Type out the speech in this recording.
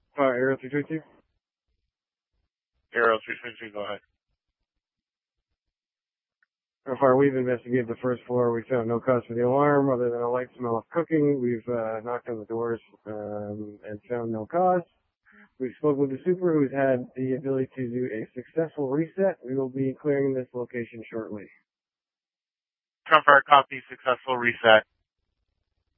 Aerial 322. Aerial 322, go ahead. So far, we've investigated the first floor. We found no cause for the alarm other than a light smell of cooking. We've knocked on the doors and found no cause. We've spoken with the super who's had the ability to do a successful reset. We will be clearing this location shortly. Confirm, copy, successful reset.